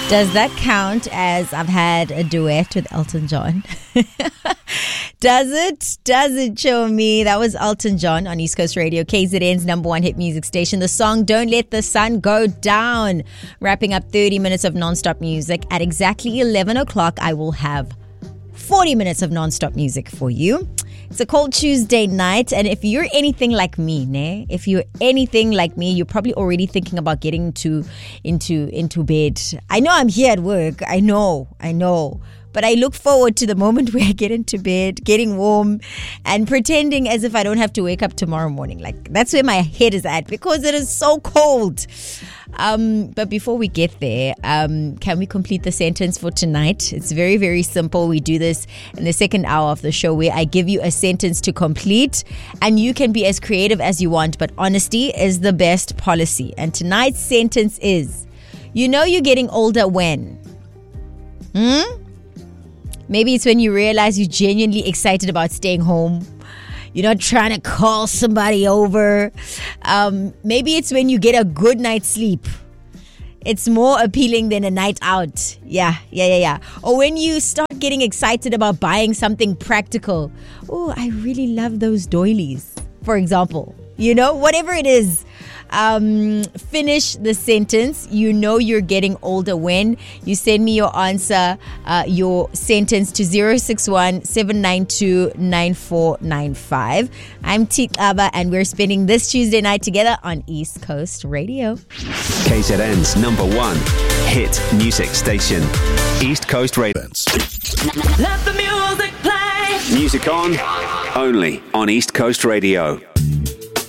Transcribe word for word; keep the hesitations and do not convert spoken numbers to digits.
Does that count as I've had a duet with Elton John? Does it? Does it show me? That was Elton John on East Coast Radio, K Z N's number one hit music station. The song Don't Let the Sun Go Down. Wrapping up thirty minutes of non-stop music. At exactly eleven o'clock, I will have forty minutes of non-stop music for you. It's a cold Tuesday night, and if you're anything like me, ne? If you're anything like me, you're probably already thinking about getting to into into bed. I know I'm here at work. I know, I know. But I look forward to the moment where I get into bed, getting warm, and pretending as if I don't have to wake up tomorrow morning. Like, that's where my head is at because it is so cold. Um, but before we get there, um, can we complete the sentence for tonight? It's very, very simple. We do this in the second hour of the show where I give you a sentence to complete and you can be as creative as you want, but honesty is the best policy. And tonight's sentence is, you know you're getting older when? Hmm? Maybe it's when you realize you're genuinely excited about staying home. You're not trying to call somebody over. Um, maybe it's when you get a good night's sleep. It's more appealing than a night out. Yeah, yeah, yeah, yeah. Or when you start getting excited about buying something practical. Oh, I really love those doilies, for example. You know, whatever it is. Um, finish the sentence. You know you're getting older when you send me your answer, uh, your sentence to zero six one, seven nine two, nine four nine five. I'm Titlaba and we're spending this Tuesday night together on East Coast Radio. K Z N's number one hit music station, East Coast Radio. Let the music play. Music on, only on East Coast Radio.